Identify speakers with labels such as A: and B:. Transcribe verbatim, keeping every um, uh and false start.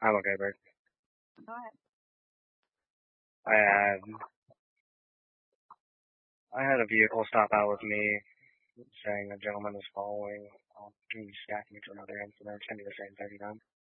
A: I'm okay, Bert.
B: Go ahead.
A: I had I had a vehicle stop out with me saying a gentleman was following. Um, he's stacking to another incident. Can do the same thing then.